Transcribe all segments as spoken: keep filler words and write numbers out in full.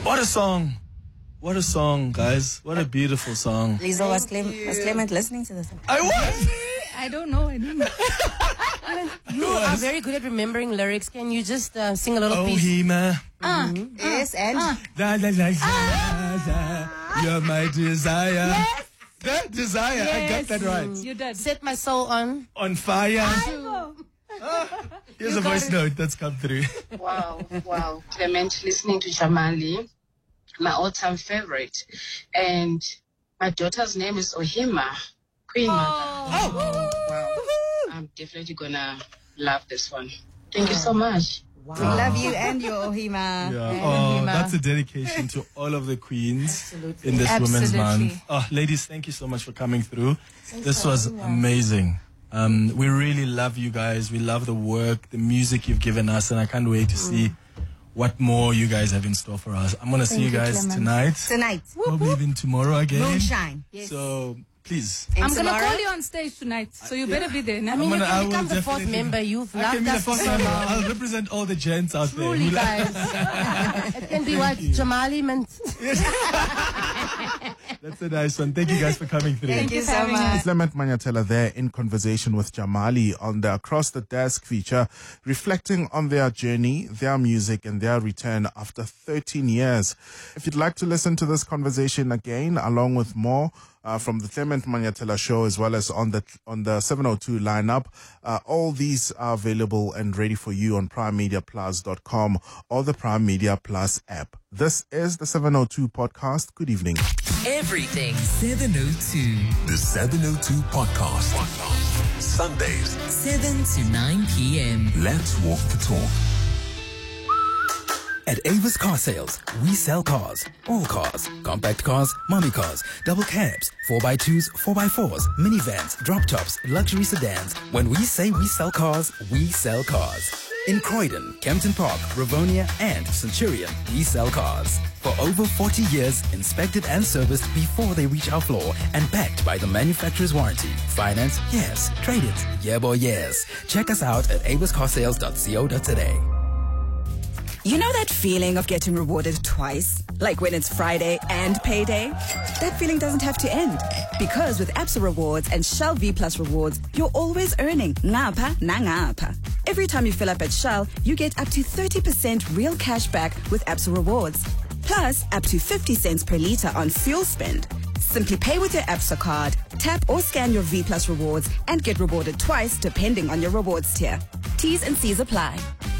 What a song. What a song, guys. What a beautiful song. Lisa, was, Clem- was Clement listening to this? I was. I don't know. I don't know. You are very good at remembering lyrics. Can you just uh, sing a little Oh, piece? Hema. Ah, Mm-hmm. Yes, and ah. La, la, la, la, la. You're my desire. Yes. That desire. I got that right. You did. Set my soul on. On fire. Here's a voice note that's come through. Wow, wow. Clement, listening to Jamali, my all-time favorite. And my daughter's name is Ohima, Queen Mother. Oh. Wow. I'm definitely gonna love this one. Thank you so much. we love you and your Ohima. Yeah. Yeah, Oh, Hema. that's a dedication to all of the queens Absolutely. in this Women's Absolutely. Month. Oh, ladies, thank you so much for coming through. This was amazing. Um, we really love you guys. We love the work, the music you've given us, and I can't wait to see what more you guys have in store for us. I'm gonna see you guys tonight, Tonight, probably even tomorrow again. moonshine. So please, And I'm going to tomorrow? call you on stage tonight, so you better be there. I Now. mean, gonna- you I can will become the fourth definitely- member. You've I can loved be the us for first so member. long. I'll represent all the gents out there. Truly, who love- guys. It can be what Jamali meant. That's a nice one. Thank you guys for coming through. Thank you for so having much. Clement Manyatela there in conversation with Jamali on the Across the Desk feature, reflecting on their journey, their music, and their return after thirteen years. If you'd like to listen to this conversation again, along with more uh, from the Clement Manyatela show, as well as on the on the seven oh two lineup, uh, all these are available and ready for you on prime media plus dot com or the Prime Media Plus app. This is the seven oh two podcast. Good evening. Everything seven oh two. The seven oh two Podcast. Sundays, seven to nine p.m. let's walk the talk. At Avis Car Sales, we sell cars. All cars. Compact cars, mommy cars, double cabs, four by twos, four by fours, minivans, drop tops, luxury sedans. When we say we sell cars, we sell cars. In Croydon, Kempton Park, Ravonia, and Centurion, we sell cars. For over forty years, inspected and serviced before they reach our floor and backed by the manufacturer's warranty. Finance? Yes. Trade it? Yeah, boy, yes. Check us out at avis car sales dot co dot za. You know that feeling of getting rewarded twice? Like when it's Friday and payday? That feeling doesn't have to end. Because with Absa Rewards and Shell V Plus Rewards, you're always earning ngapha na ngapha. Every time you fill up at Shell, you get up to thirty percent real cash back with Absa Rewards. Plus, up to fifty cents per litre on fuel spend. Simply pay with your Absa card, tap or scan your V Plus Rewards, and get rewarded twice depending on your rewards tier. T's and C's apply.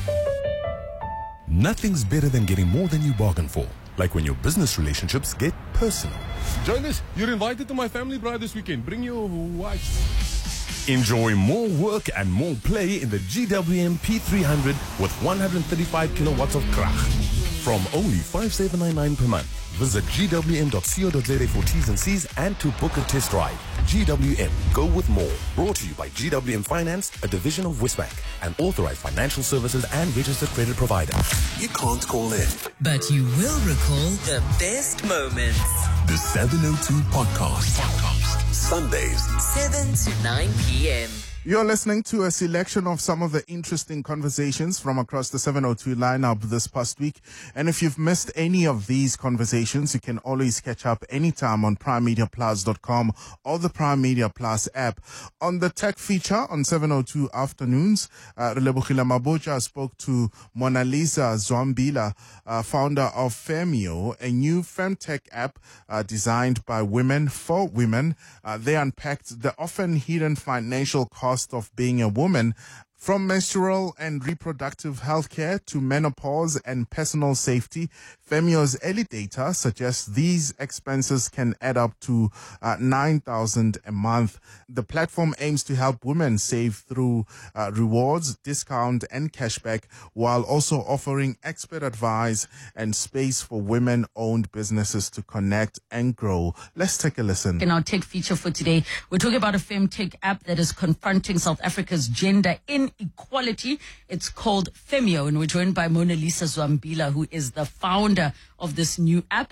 Nothing's better than getting more than you bargain for. Like when your business relationships get personal. Jonas, you're invited to my family bride this weekend. Bring your wife. Enjoy more work and more play in the G W M P three hundred with one hundred thirty-five kilowatts of krach. From only five thousand seven hundred ninety-nine per month. Visit g w m dot co dot za for T's and C's and to book a test drive. G W M, go with more. Brought to you by G W M Finance, a division of Westbank, an authorized financial services and registered credit provider. You can't call in, But you will recall the best moments. the seven oh two Podcast. Sundays, seven to nine p.m. You're listening to a selection of some of the interesting conversations from across the seven oh two lineup this past week. And if you've missed any of these conversations, you can always catch up anytime on prime media plus dot com or the Prime Media Plus app. On the tech feature on seven oh two afternoons, uh, Relebohile Maboja spoke to Mona Lisa Zwambila, uh, founder of Femio, a new femtech app uh, designed by women for women. Uh, they unpacked the often hidden financial cost of being a woman, from menstrual and reproductive health care to menopause and personal safety. Femio's early data suggests these expenses can add up to uh, nine thousand dollars a month. The platform aims to help women save through uh, rewards, discount, and cashback, while also offering expert advice and space for women-owned businesses to connect and grow. Let's take a listen. In our tech feature for today, we're talking about a femtech app that is confronting South Africa's gender inequality. It's called Femio, and we're joined by Mona Lisa Zwambila, who is the founder of this new app.